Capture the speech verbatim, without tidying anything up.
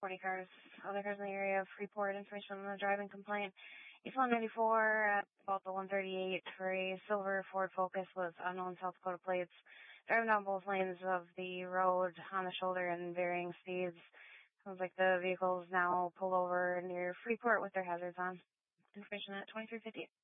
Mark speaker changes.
Speaker 1: forty cars, other cars in the area of Freeport. Information on the driving complaint. East one ninety-four at about the one thirty-eight for a silver Ford Focus with unknown South Dakota plates, driving down both lanes of the road on the shoulder in varying speeds. Sounds like the vehicle is now pulled over near Freeport with their hazards on. Information at twenty-three fifty.